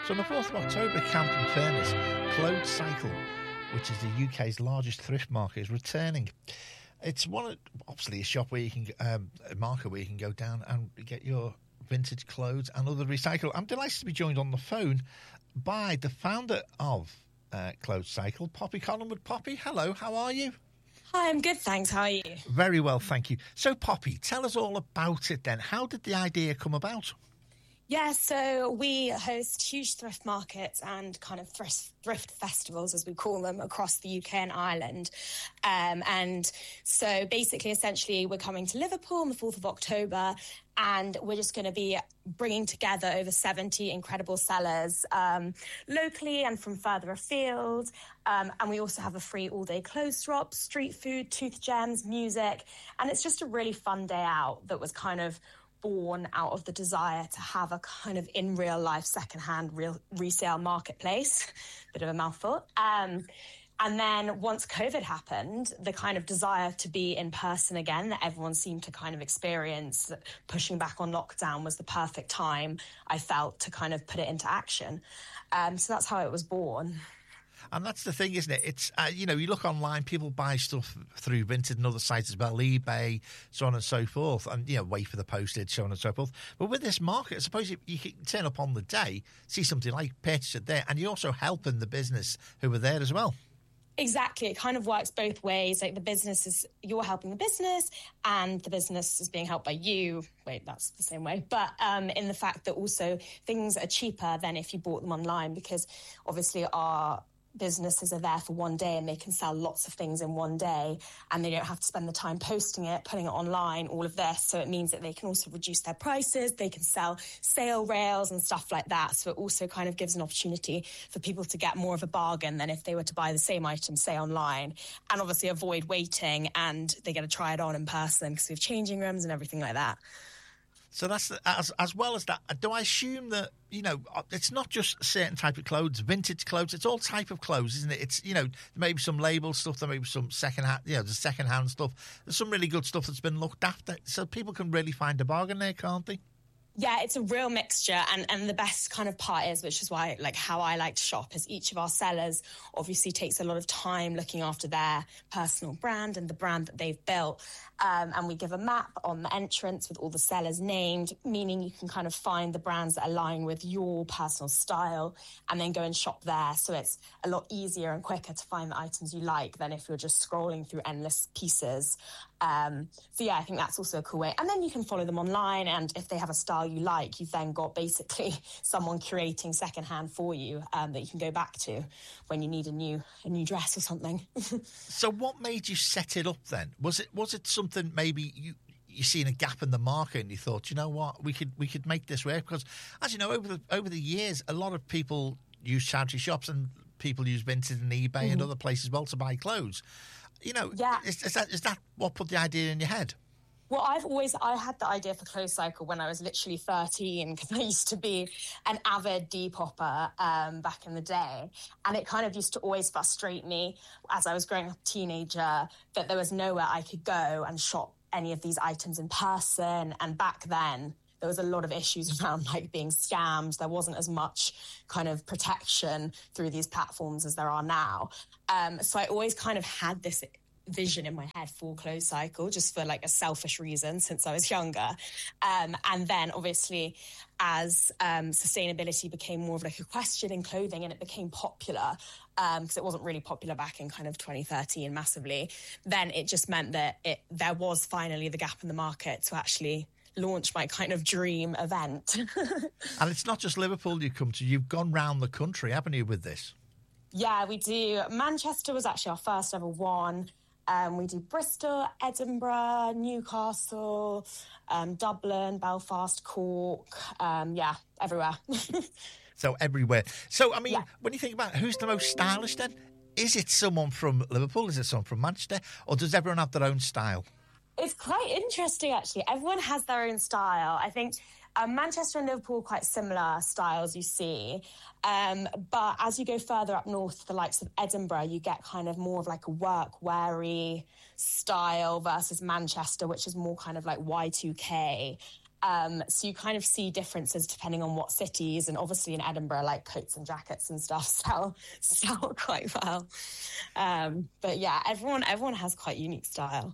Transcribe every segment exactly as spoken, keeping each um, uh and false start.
So on the fourth of October, Camden Furnace, Clothes Cycle, which is the U K's largest thrift market, is returning. It's one of, obviously a shop where you can, um, a market where you can go down and get your vintage clothes and other recycle. I'm delighted to be joined on the phone by the founder of uh, Clothes Cycle, Poppy Collingwood. Poppy, hello, how are you? Hi, I'm good, thanks. How are you? Very well, thank you. So, Poppy, tell us all about it then. How did the idea come about? Yeah, so we host huge thrift markets and kind of thrift, thrift festivals, as we call them, across the U K and Ireland. Um, and so basically, essentially, we're coming to Liverpool on the fourth of October, and we're just going to be bringing together over seventy incredible sellers um, locally and from further afield. Um, and we also have a free all-day clothes drop, street food, tooth gems, music. And it's just a really fun day out that was kind of born out of the desire to have a kind of in real life secondhand real resale marketplace. Bit of a mouthful. Um, and then once COVID happened, the kind of desire to be in person again that everyone seemed to kind of experience, that pushing back on lockdown was the perfect time, I felt, to kind of put it into action. Um, so that's how it was born. And that's the thing, isn't it? It's, uh, you know, you look online, people buy stuff through Vinted and other sites as well, eBay, so on and so forth, and, you know, wait for the postage, so on and so forth. But with this market, I suppose you, you can turn up on the day, see something like, purchase it there, and you're also helping the business who are there as well. Exactly. It kind of works both ways. Like the business is, you're helping the business and the business is being helped by you. Wait, that's the same way. But um, in the fact that also things are cheaper than if you bought them online, because obviously our businesses are there for one day and they can sell lots of things in one day and they don't have to spend the time posting it, putting it online, all of this. So it means that they can also reduce their prices, they can sell sale rails and stuff like that. So it also kind of gives an opportunity for people to get more of a bargain than if they were to buy the same item, say, online, and obviously avoid waiting, and they get to try it on in person because we have changing rooms and everything like that. So that's the, as as well as that. Do I assume that, you know, it's not just a certain type of clothes, vintage clothes? It's all type of clothes, isn't it? It's, you know, there may be some label stuff, there may be some second hand, you know, the second hand stuff. There's some really good stuff that's been looked after, so people can really find a bargain there, can't they? Yeah, it's a real mixture, and, and the best kind of part is, which is why, like, how I like to shop, is each of our sellers obviously takes a lot of time looking after their personal brand and the brand that they've built. Um, and we give a map on the entrance with all the sellers named, meaning you can kind of find the brands that align with your personal style and then go and shop there. So it's a lot easier and quicker to find the items you like than if you're just scrolling through endless pieces. Um, so yeah, I think that's also a cool way. And then you can follow them online, and if they have a style you like, you've then got basically someone curating secondhand for you um, that you can go back to when you need a new a new dress or something. So what made you set it up then? Was it was it something maybe you you seen a gap in the market and you thought, you know what, we could we could make this work? Because as you know, over the over the years, a lot of people use charity shops and people use Vinted and eBay mm-hmm. and other places as well to buy clothes. You know, yeah. is, is that is that what put the idea in your head? Well, I've always, I had the idea for Clothes Cycle when I was literally thirteen, because I used to be an avid Depopper um, back in the day. And it kind of used to always frustrate me as I was growing up a teenager that there was nowhere I could go and shop any of these items in person. And back then, there was a lot of issues around like being scammed. There wasn't as much kind of protection through these platforms as there are now. Um, so I always kind of had this vision in my head for Clothes Cycle, just for like a selfish reason since I was younger. Um, and then obviously as um, sustainability became more of like a question in clothing and it became popular, because um, it wasn't really popular back in kind of twenty thirteen massively, then it just meant that it there was finally the gap in the market to actually launch my kind of dream event. And it's not just Liverpool you come to, you've gone round the country, haven't you, with this? Yeah, we do. Manchester was actually our first ever one. Um, we do Bristol, Edinburgh, Newcastle, um, Dublin, Belfast, Cork. Um, yeah, everywhere. So everywhere. So, I mean, yeah. when you think about who's the most stylish then, is it someone from Liverpool? Is it someone from Manchester? Or does everyone have their own style? It's quite interesting, actually. Everyone has their own style. I think um, Manchester and Liverpool are quite similar styles, you see. Um, but as you go further up north, the likes of Edinburgh, you get kind of more of like a work-weary style versus Manchester, which is more kind of like Y two K. Um, so you kind of see differences depending on what cities, and obviously in Edinburgh, like coats and jackets and stuff sell sell quite well. Um, but yeah, everyone everyone has quite unique style.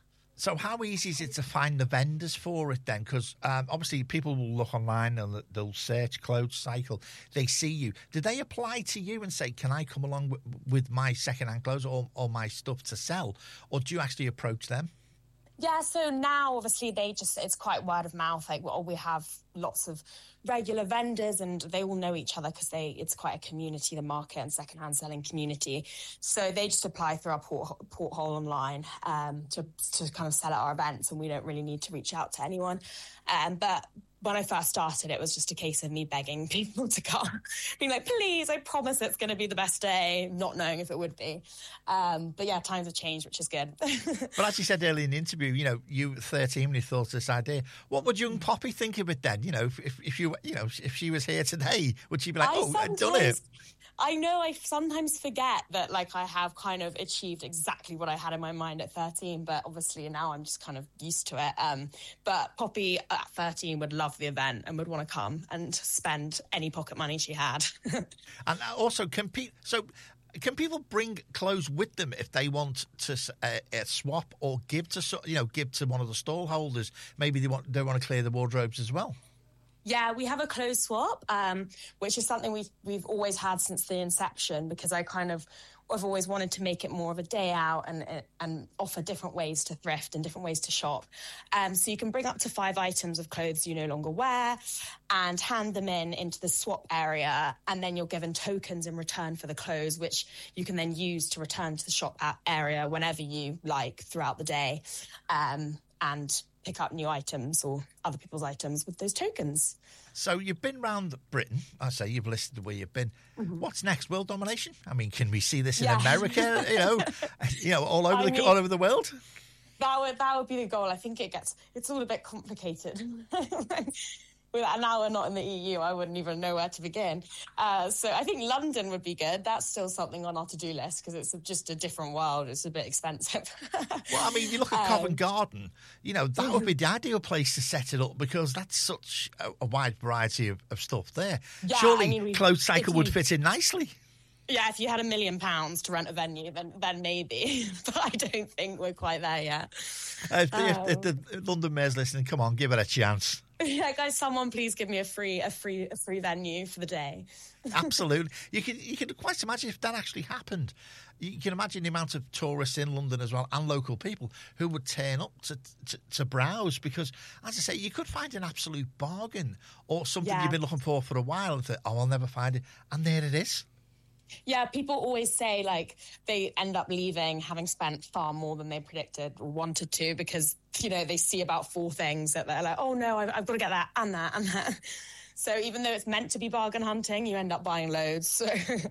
So how easy is it to find the vendors for it then? Because um, obviously people will look online and they'll search Clothes Cycle. They see you. Do they apply to you and say, can I come along w- with my second-hand clothes or, or my stuff to sell? Or do you actually approach them? Yeah, so now obviously they just, it's quite word of mouth. Like, well, we have lots of regular vendors and they all know each other because they it's quite a community, the market and secondhand selling community. So they just apply through our port, porthole online um, to, to kind of sell at our events, and we don't really need to reach out to anyone. Um, but when I first started, it was just a case of me begging people to come, being like, please, I promise it's going to be the best day, not knowing if it would be. Um, but yeah, times have changed, which is good. But as you said earlier in the interview, you know, you were thirteen when you thought of this idea. What would young Poppy think of it then? You know, if, if you, you know, if she was here today, would she be like, I oh, I've done it? I know I sometimes forget that, like, I have kind of achieved exactly what I had in my mind at thirteen, but obviously now I'm just kind of used to it. Um, but Poppy at thirteen would love the event and would want to come and spend any pocket money she had. And also, can pe- so can people bring clothes with them if they want to uh, uh, swap or give to, you know, give to one of the stall holders? Maybe they want they want to clear the wardrobes as well. Yeah, we have a clothes swap, um, which is something we've, we've always had since the inception, because I kind of, I've always wanted to make it more of a day out and and offer different ways to thrift and different ways to shop. Um, so you can bring up to five items of clothes you no longer wear and hand them in into the swap area, and then you're given tokens in return for the clothes, which you can then use to return to the shop area whenever you like throughout the day. Um, and pick up new items or other people's items with those tokens. So you've been around Britain. I say you've listed where you've been. Mm-hmm. What's next? World domination? I mean, can we see this in yeah. America? You know, you know, all over I the mean, all over the world. That would that would be the goal. I think it gets it's all a bit complicated. Now we're not in the E U, I wouldn't even know where to begin. Uh, so I think London would be good. That's still something on our to-do list because it's just a different world. It's a bit expensive. Well, I mean, you look at um, Covent Garden, you know, that would be the ideal place to set it up because that's such a, a wide variety of, of stuff there. Yeah, Surely I mean, Clothes Cycle would fit in nicely. Yeah, if you had a million pounds to rent a venue, then then maybe. But I don't think we're quite there yet. Uh, if, um, if, if the London Mayor's listening, come on, give it a chance. Yeah, guys, someone please give me a free, a free, a free venue for the day. Absolutely, you can you can quite imagine if that actually happened. You can imagine the amount of tourists in London as well and local people who would turn up to to, to browse because, as I say, you could find an absolute bargain or something yeah. you've been looking for for a while and think, oh, I'll never find it, and there it is. Yeah, people always say, like, they end up leaving having spent far more than they predicted or wanted to because, you know, they see about four things that they're like, oh, no, I've, I've got to get that and that and that. So even though it's meant to be bargain hunting, you end up buying loads. So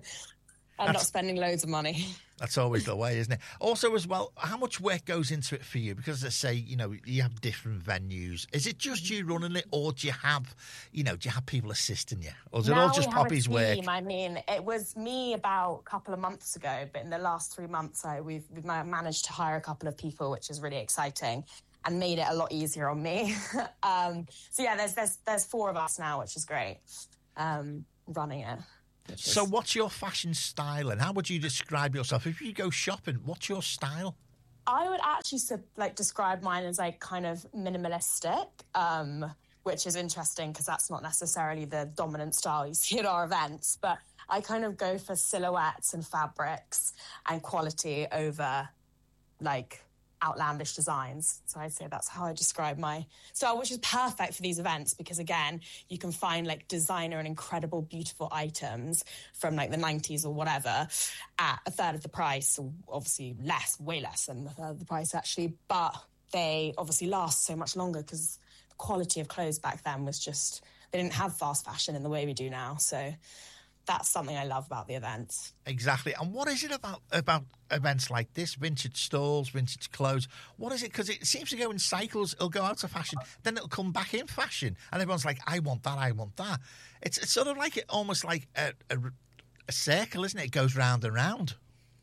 end up spending loads of money. That's always the way, isn't it? Also, as well, how much work goes into it for you? Because, as I say, you know, you have different venues. Is it just you running it, or do you have, you know, do you have people assisting you, or is it now all just Poppy's work? I mean, it was me about a couple of months ago, but in the last three months, I, we've we've managed to hire a couple of people, which is really exciting, and made it a lot easier on me. um, so yeah, there's there's there's four of us now, which is great. Um, running it. So what's your fashion style and how would you describe yourself? If you go shopping, what's your style? I would actually like describe mine as like kind of minimalistic, um, which is interesting because that's not necessarily the dominant style you see at our events. But I kind of go for silhouettes and fabrics and quality over like outlandish designs. So I'd say that's how I describe my style, which is perfect for these events because, again, you can find like designer and incredible, beautiful items from like the nineties or whatever at a third of the price, or obviously less, way less than a third of the price actually, but they obviously last so much longer because the quality of clothes back then was just, they didn't have fast fashion in the way we do now. So that's something I love about the events. Exactly. And what is it about about events like this, vintage stalls, vintage clothes? What is it? Because it seems to go in cycles. It'll go out of fashion, then it'll come back in fashion. And everyone's like, I want that, I want that. It's, it's sort of like, it, almost like a, a, a circle, isn't it? It goes round and round.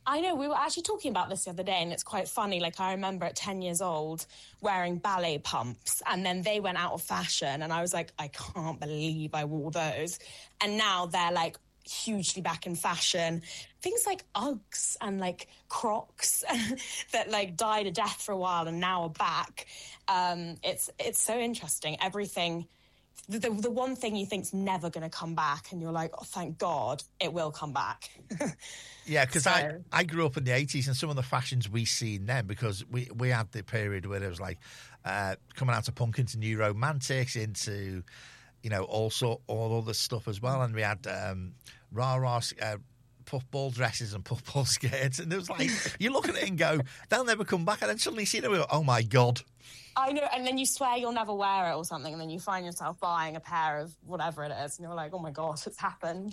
I know, we were actually talking about this the other day, and it's quite funny. Like, I remember at ten years old wearing ballet pumps, and then they went out of fashion, and I was like, I can't believe I wore those. And now they're like hugely back in fashion. Things like Uggs and like Crocs that like died a death for a while and now are back. Um, it's it's so interesting. Everything. The, the, the one thing you think's never going to come back, and you're like, oh, thank God, it will come back. Yeah, because so. I, I grew up in the eighties, and some of the fashions we seen then, because we, we had the period where it was like uh, coming out of punk into new romantics, into, you know, also all other stuff as well. And we had um, rah-rah uh, puffball dresses and puffball skirts. And it was like, you look at it and go, they'll never come back. And then suddenly you see them and go, oh, my God. I know, and then you swear you'll never wear it or something, and then you find yourself buying a pair of whatever it is, and you're like, oh my gosh, it's happened.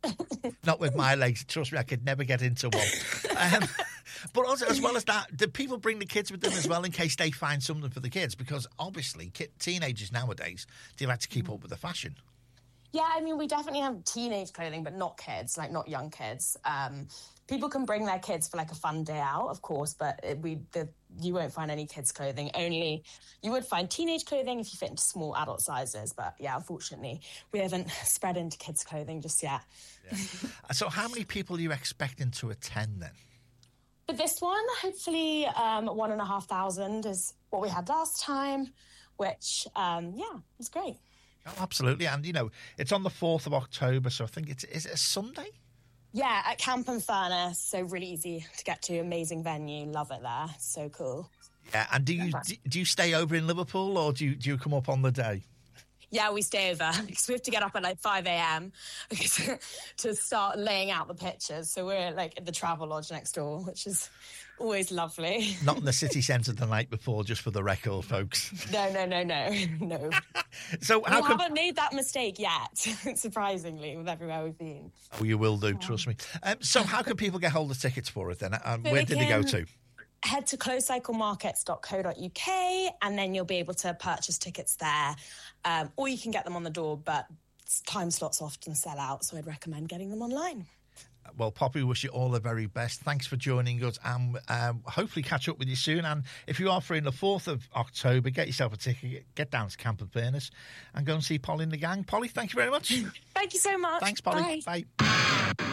Not with my legs. Trust me, I could never get into one. Um, but also, as well as that, do people bring the kids with them as well in case they find something for the kids? Because obviously, kid, teenagers nowadays, they like to keep up with the fashion. Yeah, I mean, we definitely have teenage clothing, but not kids, like not young kids. Um, people can bring their kids for like a fun day out, of course, but it, we the, you won't find any kids' clothing. Only you would find teenage clothing if you fit into small adult sizes. But yeah, unfortunately, we haven't spread into kids' clothing just yet. Yeah. So how many people are you expecting to attend then? For this one, hopefully um, one and a half thousand is what we had last time, which, um, yeah, it's great. Oh, absolutely. And, you know, it's on the fourth of October, so I think it's, is it a Sunday? Yeah, at Camp and Furnace, so really easy to get to, amazing venue, love it there, so cool. Yeah, and do you do you stay over in Liverpool, or do you, do you come up on the day? Yeah, we stay over, because we have to get up at like five a.m. to start laying out the pictures, so we're like at the Travel Lodge next door, which is always lovely. Not in the city centre the night before, just for the record, folks. No, no, no, no, no. So how we can... haven't made that mistake yet, surprisingly, with everywhere we've been. Oh, you will do, trust me. Um, so how can people get hold of tickets for it then? Um, so where did they go to? Head to closed cycle markets dot co dot uk, and then you'll be able to purchase tickets there. Um, or you can get them on the door, but time slots often sell out, so I'd recommend getting them online. Well, Poppy, wish you all the very best. Thanks for joining us, and um, hopefully catch up with you soon. And if you are free on the fourth of October, get yourself a ticket, get down to Camp and Furnace, and go and see Polly and the gang. Polly, thank you very much. Thank you so much. Thanks, Polly. Bye. Bye.